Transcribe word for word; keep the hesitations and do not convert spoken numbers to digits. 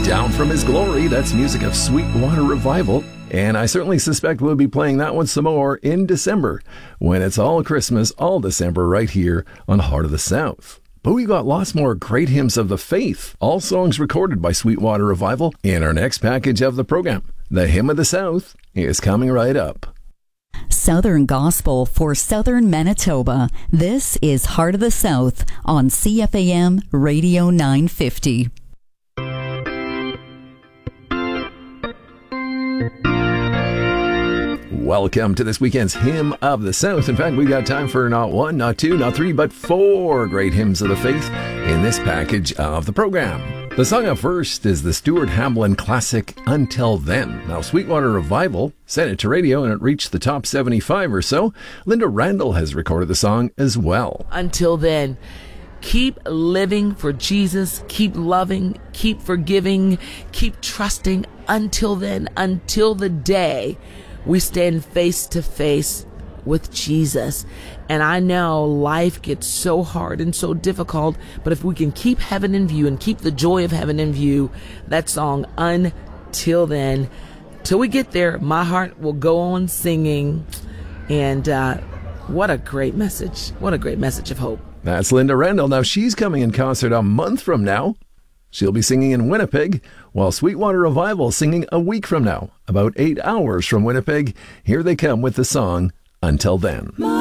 Down from His Glory. That's music of Sweetwater Revival. And I certainly suspect we'll be playing that one some more in December, when it's all Christmas, all December, right here on Heart of the South. But we got lots more great hymns of the faith, all songs recorded by Sweetwater Revival, in our next package of the program. The Hymn of the South is coming right up. Southern Gospel for Southern Manitoba. This is Heart of the South on C F A M Radio nine fifty. Welcome to this weekend's Hymn of the South. In fact, we got time for not one, not two, not three, but four great hymns of the faith in this package of the program. The song up first is the Stuart Hamblin classic, Until Then. Now, Sweetwater Revival sent it to radio and it reached the top seventy-five or so. Linda Randall has recorded the song as well. Until then, keep living for Jesus, keep loving, keep forgiving, keep trusting until then, until the day we stand face to face with Jesus. And I know life gets so hard and so difficult, but if we can keep heaven in view and keep the joy of heaven in view, that song, Until Then, till we get there, my heart will go on singing. And uh, what a great message. What a great message of hope. That's Linda Randall. Now, she's coming in concert a month from now. She'll be singing in Winnipeg, while Sweetwater Revival singing a week from now, about eight hours from Winnipeg. Here they come with the song, Until Then.